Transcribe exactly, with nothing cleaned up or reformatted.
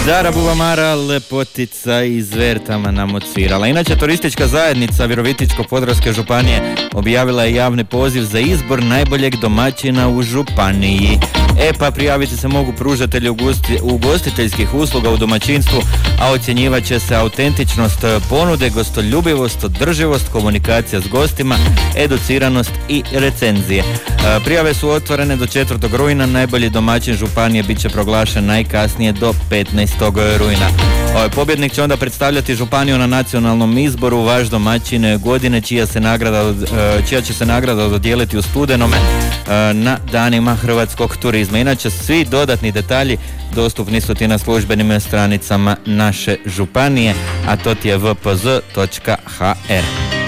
Zara Bubamara, lepotica iz Vertama nam odsvirala. Inače, turistička zajednica Virovitičko-podravske županije objavila je javni poziv za izbor najboljeg domaćina u županiji. E pa prijaviti se mogu pružatelji ugosti, ugostiteljskih usluga u domaćinstvu, a ocjenjivat će se autentičnost ponude, gostoljubivost, održivost, komunikacija s gostima, educiranost i recenzije. Prijave su otvorene do četvrtog rujna, najbolji domaćin županije bit će proglašen najkasnije do petnaestog rujna. Ovaj pobjednik će onda predstavljati županiju na nacionalnom izboru Vaš domaćin godine, čija, se nagrada, čija će se nagrada dodijeliti u studenome na danima hrvatskog turizma. Inače, svi dodatni detalji dostupni su ti na službenim stranicama naše županije, a to ti je v p z točka h r.